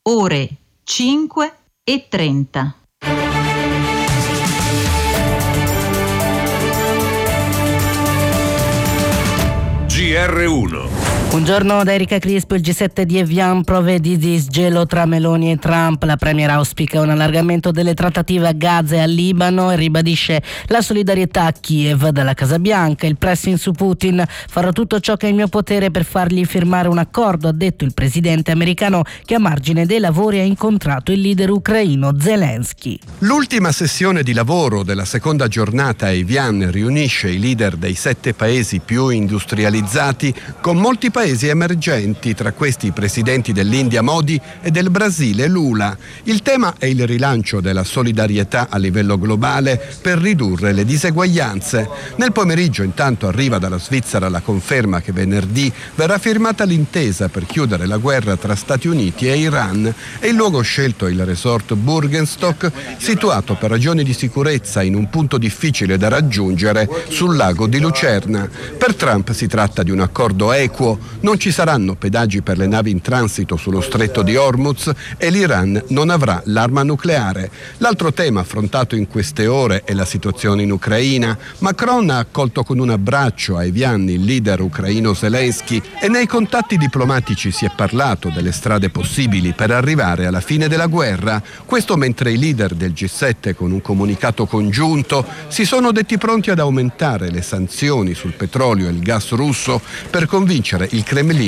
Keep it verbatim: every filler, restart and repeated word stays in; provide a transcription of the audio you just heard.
ore cinque e trenta. G R uno. Buongiorno da Erika Crispo. Il G sette di Evian prove di disgelo tra Meloni e Trump. La premier auspica un allargamento delle trattative a Gaza e al Libano e ribadisce la solidarietà a Kiev. Dalla Casa Bianca il pressing su Putin: farò tutto ciò che è in mio potere per fargli firmare un accordo, ha detto il presidente americano, che a margine dei lavori ha incontrato il leader ucraino Zelensky. L'ultima sessione di lavoro della seconda giornata a Evian riunisce i leader dei sette paesi più industrializzati con molti paesi emergenti, tra questi i presidenti dell'India Modi e del Brasile Lula. Il tema è il rilancio della solidarietà a livello globale per ridurre le diseguaglianze. Nel pomeriggio intanto arriva dalla Svizzera la conferma che venerdì verrà firmata l'intesa per chiudere la guerra tra Stati Uniti e Iran e il luogo scelto è il resort Burgenstock, situato per ragioni di sicurezza in un punto difficile da raggiungere sul lago di Lucerna. Per Trump si tratta di un accordo equo. Non ci saranno pedaggi per le navi in transito sullo stretto di Hormuz e l'Iran non avrà l'arma nucleare. L'altro tema affrontato in queste ore è la situazione in Ucraina. Macron ha accolto con un abbraccio a Evian il leader ucraino Zelensky e nei contatti diplomatici si è parlato delle strade possibili per arrivare alla fine della guerra. Questo mentre i leader del G sette, con un comunicato congiunto, si sono detti pronti ad aumentare le sanzioni sul petrolio e il gas russo per convincere il Cremlino